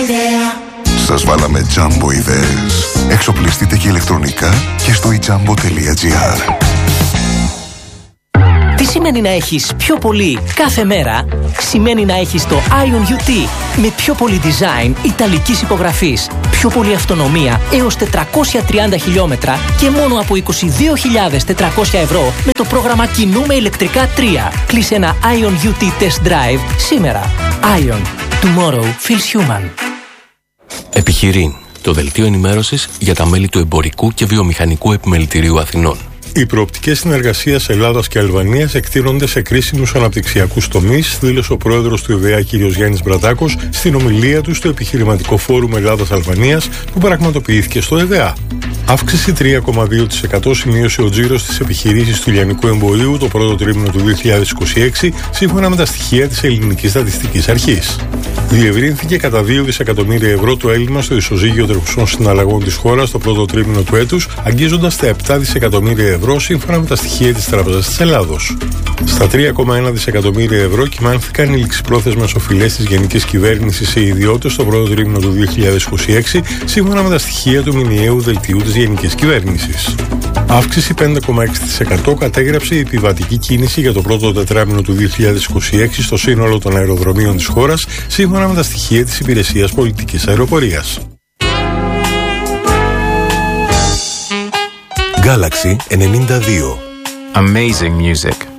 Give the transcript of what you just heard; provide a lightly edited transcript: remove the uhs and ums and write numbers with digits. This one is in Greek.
Σας βάλαμε Jumbo ιδέες. Εξοπλιστείτε και ηλεκτρονικά και στο ijumbo.gr. Τι σημαίνει να έχεις πιο πολύ κάθε μέρα? Σημαίνει να έχεις το Ion UT με πιο πολύ design ιταλικής υπογραφής, πιο πολύ αυτονομία έως 430 χιλιόμετρα και μόνο από 22.400 ευρώ με το πρόγραμμα Κινούμε ηλεκτρικά 3. Κλείσε ένα Ion UT Test Drive σήμερα. Ion. Tomorrow feels human. Επιχειρήν, το δελτίο ενημέρωσης για τα μέλη του Εμπορικού και Βιομηχανικού Επιμελητηρίου Αθηνών. Οι προοπτικές συνεργασίας Ελλάδας και Αλβανίας εκτείνονται σε κρίσιμους αναπτυξιακούς τομείς, δήλωσε ο πρόεδρος του ΕΒΕΑ κ. Γιάννης Μπρατάκος στην ομιλία του στο Επιχειρηματικό Φόρουμ Ελλάδας-Αλβανίας που πραγματοποιήθηκε στο ΕΒΕΑ. Αύξηση 3,2% σημείωσε ο τζίρος της επιχειρήσης του λιανικού εμπορίου το πρώτο τρίμηνο του 2026, σύμφωνα με τα στοιχεία της Ελληνικής Στατιστικής Αρχής. Διευρύνθηκε κατά 2 δισεκατομμύρια ευρώ το έλλειμμα στο ισοζύγιο τρεχουσών συναλλαγών της χώρας το πρώτο τρίμηνο του έτους, αγγίζοντας τα 7 δισεκατομμύρια ευρώ σύμφωνα με τα στοιχεία της Τράπεζας της Ελλάδος. Στα 3,1 δισεκατομμύρια ευρώ κυμάνθηκαν οι ληξιπρόθεσμες οφειλές της Γενικής Κυβέρνησης σε ιδιώτες το πρώτο τρίμηνο του 2026, σύμφωνα με τα στοιχεία του μηνιαίου δελτίου της Γενικής Κυβέρνησης. Αύξηση 5,6% κατέγραψε η επιβατική κίνηση για το πρώτο τετράμηνο του 2026 στο σύνολο των αεροδρομίων της χώρας, σύμφωνα με τα στοιχεία της Υπηρεσίας Πολιτικής Αεροπορίας. Galaxy 92. Amazing music.